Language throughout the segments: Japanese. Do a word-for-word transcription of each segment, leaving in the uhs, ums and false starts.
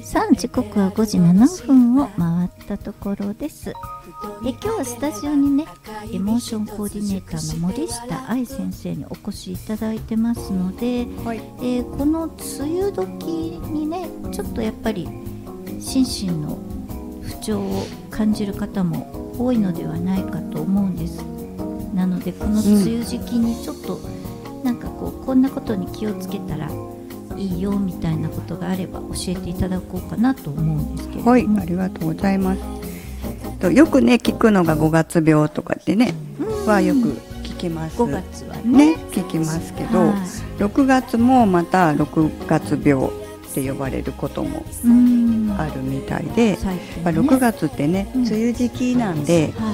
さあ時刻はごじななふんを回ったところです。え今日はスタジオにねエモーションコーディネーターの森下愛先生にお越しいただいてますので、はい、えー、この梅雨時にねちょっとやっぱり心身の不調を感じる方も多いのではないかと思うんです。なのでこの梅雨時期にちょっと、うん、なんかこうこんなことに気をつけたらいいよみたいなことがあれば教えていただこうかなと思うんですけれども。 はい、ありがとうございます。よくね聞くのがごがつ病とかってねはよく聞きます。 ごがつは ね, ね聞きますけど、ろくがつもまたろくがつ病って呼ばれることもあるみたいで、ね、ろくがつってね、うん、梅雨時期なんで、はい、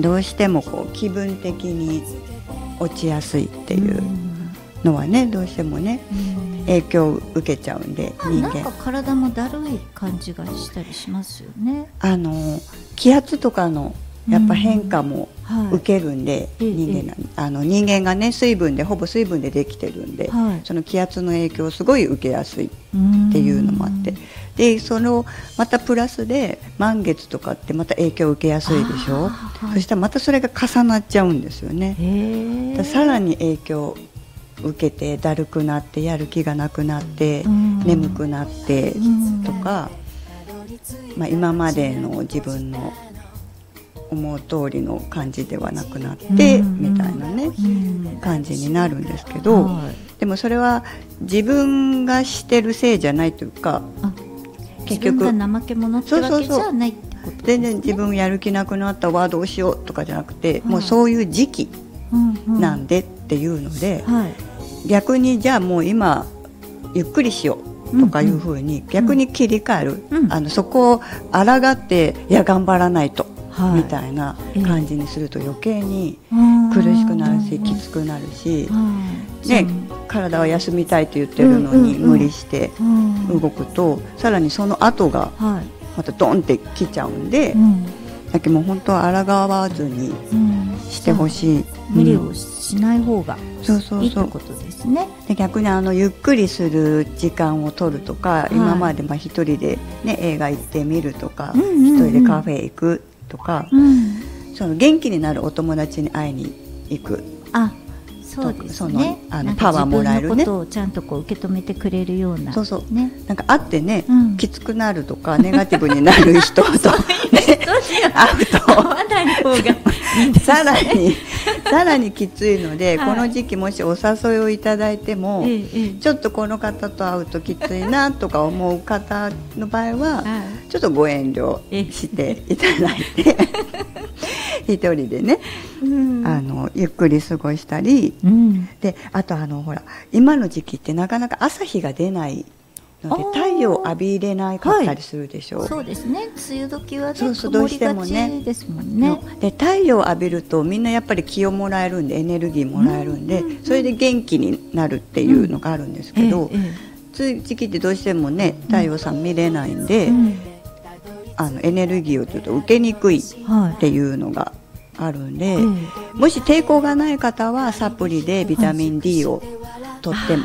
どうしてもこう気分的に落ちやすいっていうのはねどうしてもね、うん、影響を受けちゃうんで、人間なんか体もだるい感じがしたりしますよね。 あの気圧とかのやっぱ変化も受けるんで、うんはい、人間な、あの人間がね水分でほぼ水分でできてるんで、はい、その気圧の影響をすごい受けやすいっていうのもあって、でそのまたプラスで満月とかってまた影響を受けやすいでしょ、はい、そしたらまたそれが重なっちゃうんですよね。へさらに影響受けてだるくなってやる気がなくなって眠くなってとか、まあ、今までの自分の思う通りの感じではなくなってみたいなね感じになるんですけど、でもそれは自分がしてるせいじゃないというか、 結局自分が怠け者ってわけじゃないってことですね。 全然自分やる気なくなったわどうしようとかじゃなくて、もうそういう時期なんでっていうので、逆にじゃあもう今ゆっくりしようとかいうふうに逆に切り替える、うんうん、あのそこを抗っていや頑張らないと、はい、みたいな感じにすると余計に苦しくなるしきつくなるし、ね、体は休みたいと言ってるのに無理して動くとさらにその後がまたドンってきちゃうんで、だけどもう本当は抗わずにしてほしい、 無理をしない方がいいってことですね。 で逆にあのゆっくりする時間を取るとか、はい、今までまあ一人で、ね、映画行ってみるとか、うんうんうん、一人でカフェ行くとか、うん、その元気になるお友達に会いに行く。 あそうですね、 そのあのパワーもらえるね。 自分のことをちゃんとこう受け止めてくれるような、 そうそう、ね、なんか会ってね、うん、きつくなるとかネガティブになる人と、ね、会うと会わない方がいいですね。 さらにさらにきついので、はい、この時期もしお誘いをいただいても、ええ、ちょっとこの方と会うときついなとか思う方の場合は、はい、ちょっとご遠慮していただいて、え、一人でね、うん、あのゆっくり過ごしたり、うん、であとあのほら今の時期ってなかなか朝日が出ないので太陽を浴びれなかったりするでしょう、はい、 そうですね。梅雨時はねそうそうどうしてもねですもんね。 で太陽を浴びるとみんなやっぱり気をもらえるんでエネルギーもらえるんで、うんうんうん、それで元気になるっていうのがあるんですけど、うんええ、梅雨時期ってどうしてもね太陽さん見れないんで、うん、あのエネルギーをちょっと受けにくいっていうのがあるんで、はい、もし抵抗がない方はサプリでビタミン D を取って